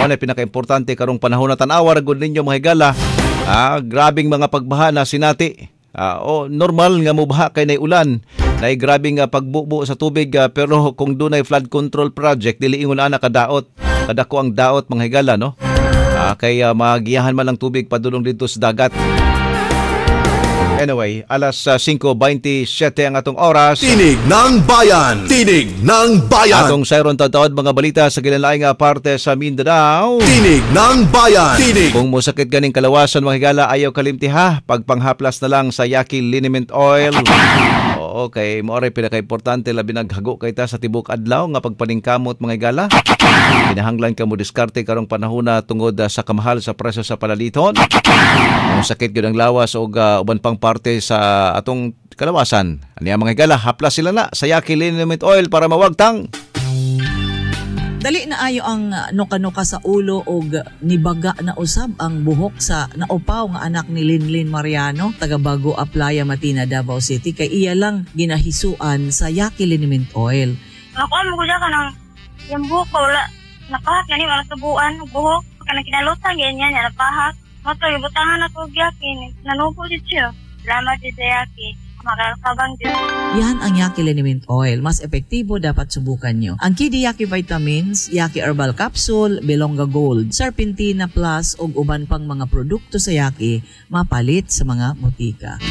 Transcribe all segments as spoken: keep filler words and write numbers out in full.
Ana pinaka-importante karong panahon na tanawa ra gud ninyo mga higala. Ah, grabing mga pagbaha na sinati. Ah, o normal nga mobaha kay nay ulan. Nay grabing uh, pagbubo sa tubig uh, pero kung dunay flood control project dili ingon ana kadaot. Kadako ang daot mga higala no. Ah, kay uh, magiyahan man lang tubig padulong dito sa dagat. Anyway, alas uh, singko baintisiete ang atong oras. Tinig ng Bayan! Tinig ng Bayan! Atong sayron tawad mga balita sa kinalaing nga parte sa Mindanao. Tinig ng Bayan! Tinig! Kung musakit ganing kalawasan mga higala, ayaw kalimti ha. Pagpanghaplas na lang sa Yaki Liniment Oil. Oo, kay mo ray pinaka-importante labi naghago kay ta sa tibok adlaw nga pagpaningkamot mga higala. Kinahanglan ka mo diskarte karong panahon na tungod uh, sa kamahal sa presyo sa palaliton. Kung sakit gyud ang lawas o uh, uban pang parte sa atong kalawasan. Aniya mga higala, haplas sila na sa Yaki Liniment Oil para mawagtang. Dali na ayo ang nuka-nuka sa ulo og nibaga na usab ang buhok sa naupaw nga anak ni Linlin Mariano, taga Bago Aplaya, Matina, Davao City, kay iya lang ginahisuan sa Yaki Liniment Oil. Ako mo ko ka ng yung buhok ko, wala napahak na ni wala tubuan buhok, kana kinalutan ganyan niya napahak. Mato ibutangan ako Yaki, nanubo din siya. Salamat din sa Yaki. Makakabang din. Yan ang Yaki Liniment Oil. Mas epektibo, dapat subukan nyo. Ang Kidi Yaki Vitamins, Yaki Herbal Capsule, Belonga Gold, Serpentina Plus ug uban pang mga produkto sa Yaki mapalit sa mga butika.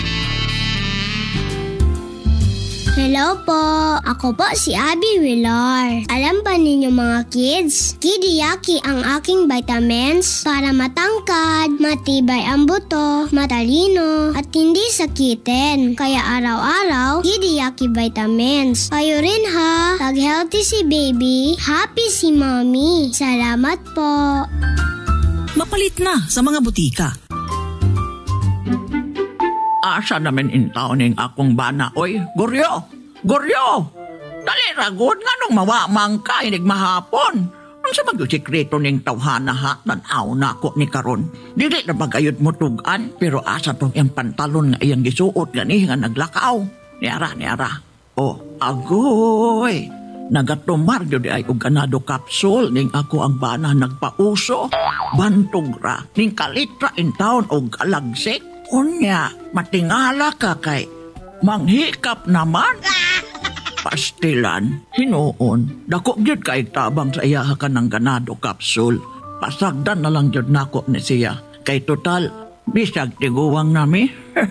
Hello po! Ako po si Abby Villar. Alam ba ninyo mga kids? Kidi Yaki ang aking vitamins para matangkad, matibay ang buto, matalino, at hindi sakitin. Kaya araw-araw, Kidi Yaki vitamins. Kayo rin ha! Pag healthy si baby, happy si mommy. Salamat po! Mapalit na sa mga butika. Asa namin intaw ning akong bana. Oy, Goryo! Goryo! Dali ragod nga nung mawamang ka inig mahapon. Ang sa mag-sikreto ning tawhana ha, tanaw na ako ni karon. Dili na bagayod mo tugan, pero asa tong yung pantalon nga iyang gisuot gani nga naglakaw. Niara, niara. Oh, agoy! Nagatumar yun ay og ganado capsule ning ako ang bana nagpauso. Bantog ra, ning kalitra in town og alagsik. Unya, matingala ka kay manghikap naman. Pastilan, hinuon, dako gyud kay tabang sa iya ka ng ganado capsule. Pasagdan na lang gyud nako ni siya. Kay total, bisag tiguwang nami.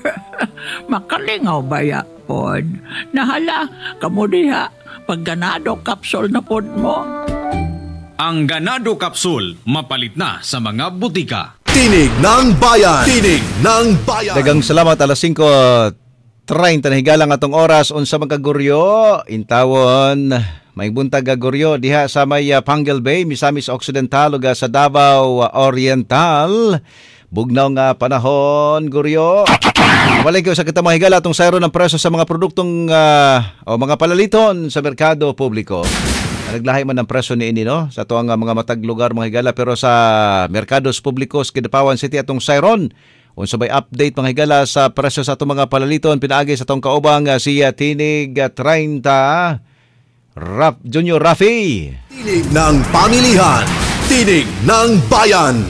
Makalingaw ba ya, pod? Nahala, kamo diha, pag ganado capsule na pod mo. Ang ganado capsule, mapalit na sa mga butika. Tinig ng Bayan! Tinig ng Bayan! Dagang salamat, alas singko treinta na higalang atong oras. Unsa magkaguryo, intawon, may buntag gaguryo diha sa may uh, Pangal Bay, Misamis Occidental, ug sa Davao uh, Oriental. Bugnaw nga panahon, guryo. Walay kayo sa kita mga higala atong sayro ng presyo sa mga produktong uh, o mga palaliton sa merkado publiko. Naglahi man ang presyo ni ini no sa tuang mga matag lugar mga higala, pero sa merkados publikos Kidapawan City atong sayron unsa bay update mga higala sa presyo sa atong mga palaliton pinaagi sa atong kaubang uh, siya Tinig uh, treinta Rap Junior Rafi. Tinig ng Pamilihan. Tinig ng Bayan.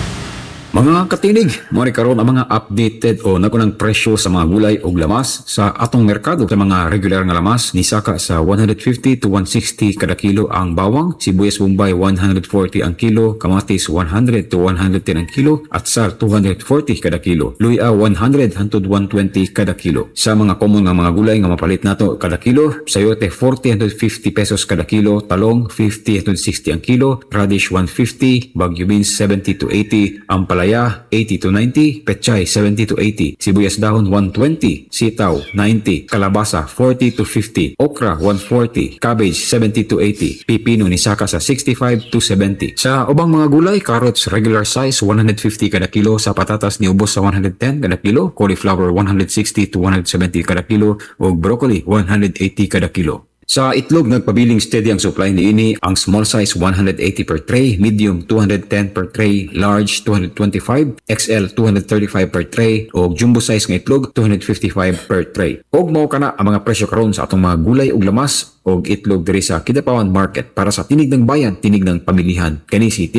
Mga katinig, mori karon ang mga updated o nagunang presyo sa mga gulay o lamas sa atong merkado. Sa mga regular nga lamas, nisaka sa one fifty to one sixty kada kilo ang bawang, sibuyas bombay one forty ang kilo, kamatis one hundred to one ten ang kilo, at sal two forty kada kilo, luya one hundred hangtod one twenty kada kilo. Sa mga common nga mga gulay nga mapalit nato kada kilo, sayote forty to fifty pesos kada kilo, talong fifty to sixty ang kilo, radish one fifty, bagyo beans seventy to eighty, ang palaya eighty to ninety, pechay seventy to eighty, sibuyas dahon one twenty, sitaw ninety, kalabasa forty to fifty, okra one forty, cabbage seventy to eighty, pipino ni saka sa sixty-five to seventy. Sa ubang mga gulay, carrots regular size one fifty kada kilo, sa patatas ni ubos sa one ten kada kilo, cauliflower one sixty to one seventy kada kilo, ug broccoli one eighty kada kilo. Sa itlog, nagpabiling steady ang supply ni ini. Ang small size one eighty per tray, medium two ten per tray, large two twenty-five, X L two thirty-five per tray, o jumbo size ng itlog two fifty-five per tray. Og mao kana ang mga presyo karon sa atong mga gulay ug lamas og itlog diri sa Kidapawan Market para sa Tinig ng Bayan, Tinig ng Pamilihan. Kani si